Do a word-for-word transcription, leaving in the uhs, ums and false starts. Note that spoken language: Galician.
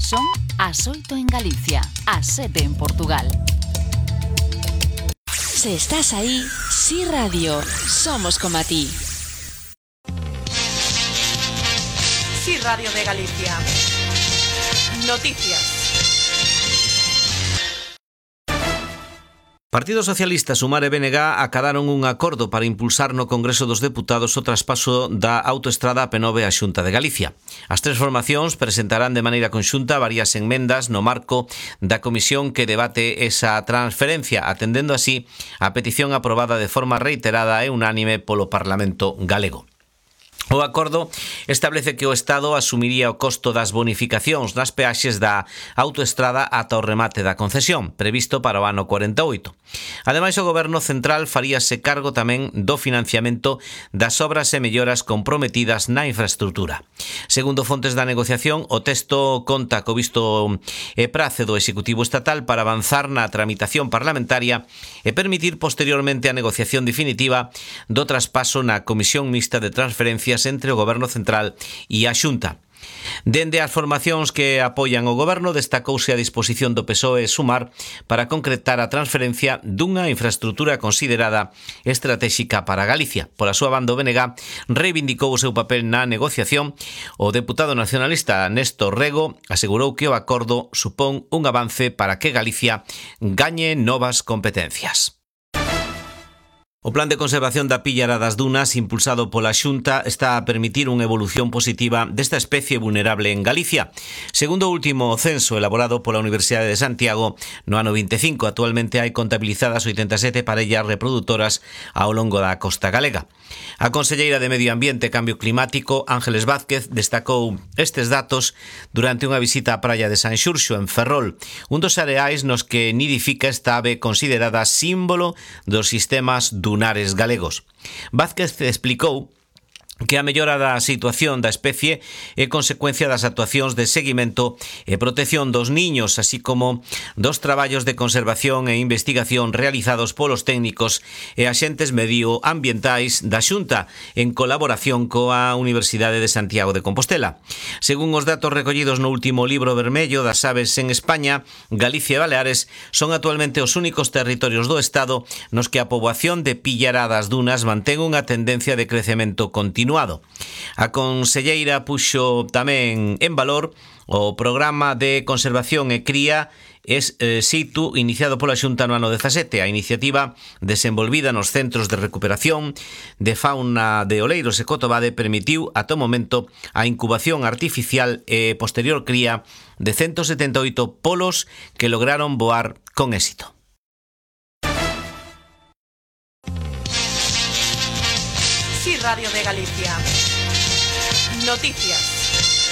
Son as oito en Galicia, as sete en Portugal. Si estás ahí, Si Radio, somos como a ti. Si Radio de Galicia. Noticias. Partido Socialista, Sumar e B N G acadaron un acordo para impulsar no Congreso dos Deputados o traspaso da autoestrada A P nove á Xunta de Galicia. As tres formacións presentarán de maneira conxunta varias enmendas no marco da comisión que debate esa transferencia, atendendo así a petición aprobada de forma reiterada e unánime polo Parlamento galego. O acordo establece que o Estado asumiría o costo das bonificacións nas peaxes da autoestrada ata o remate da concesión, previsto para o ano cuarenta e oito. Ademais, o Goberno Central faríase cargo tamén do financiamento das obras e melloras comprometidas na infraestrutura. Segundo fontes da negociación, o texto conta co visto e prace do Executivo Estatal para avanzar na tramitación parlamentaria e permitir posteriormente a negociación definitiva do traspaso na Comisión Mixta de Transferencias entre o Goberno Central e a Xunta. Dende as formacións que apoian o Goberno, destacouse a disposición do P S O E e Sumar para concretar a transferencia dunha infraestructura considerada estratéxica para Galicia. Pola súa banda, o B N G reivindicou o seu papel na negociación. O deputado nacionalista Néstor Rego asegurou que o acordo supón un avance para que Galicia gañe novas competencias. O Plan de Conservación da Pillara das Dunas, impulsado pola Xunta, está a permitir unha evolución positiva desta especie vulnerable en Galicia. Segundo o último censo elaborado pola Universidade de Santiago, no ano vinte e cinco, actualmente hai contabilizadas oitenta e sete parellas reproductoras ao longo da costa galega. A conselleira de Medio Ambiente e Cambio Climático, Ángeles Vázquez, destacou estes datos durante unha visita á praia de San Xurxo, en Ferrol, un dos areais nos que nidifica esta ave considerada símbolo dos sistemas dunares galegos. Vázquez explicou que a mellora da situación da especie é consecuencia das actuacións de seguimento e protección dos niños, así como dos traballos de conservación e investigación realizados polos técnicos e axentes medioambientais da Xunta en colaboración coa Universidade de Santiago de Compostela. Según os datos recollidos no último libro vermello das aves en España, Galicia e Baleares son actualmente os únicos territorios do Estado nos que a poboación de pillara das dunas mantén unha tendencia de crecemento continuo. A conselleira puxo tamén en valor o programa de conservación e cría es eh, situ iniciado pola Xunta no ano dezasete. A iniciativa desenvolvida nos centros de recuperación de fauna de Oleiros e Cotobade permitiu ata o momento a incubación artificial e posterior cría de ciento setenta e oito polos que lograron voar con éxito. Si Radio de Galicia. Noticias.